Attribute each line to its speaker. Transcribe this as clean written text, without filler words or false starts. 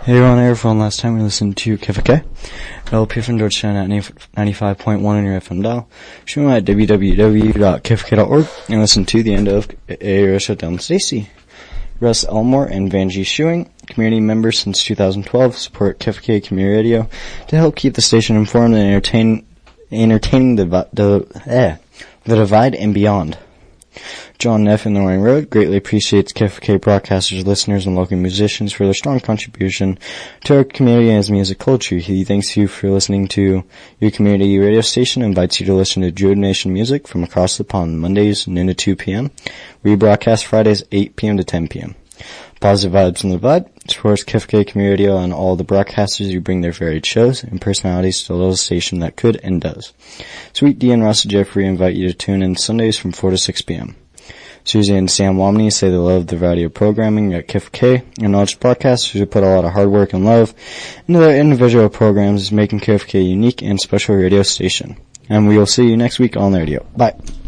Speaker 1: Hey, on airphone. Last time we listened to KFK, LP from Georgetown at 95.1 on your FM dial. Stream at www.kfk.org and listen to the end of A Shutdown Stacy. Russ Elmore and Vanjie Shuing, community members since 2012, support KFK Community Radio to help keep the station informed and entertaining the divide and beyond. John Neff in the Roaring Road greatly appreciates KFK broadcasters, listeners, and local musicians for their strong contribution to our community and its music culture. He thanks you for listening to your community radio station and invites you to listen to Druid Nation music from across the pond Mondays, noon to 2 p.m. Rebroadcast Fridays, 8 p.m. to 10 p.m. Positive vibes from the vibe. Supports KFK Community Radio and all the broadcasters who bring their varied shows and personalities to the little station that could and does. Sweet D and Ross and Jeffrey invite you to tune in Sundays from 4 to 6 p.m. Susie and Sam Womney say they love the variety of programming at KFK and knowledge broadcasters who put a lot of hard work and love into their individual programs, making KFK a unique and special radio station. And we will see you next week on the radio. Bye.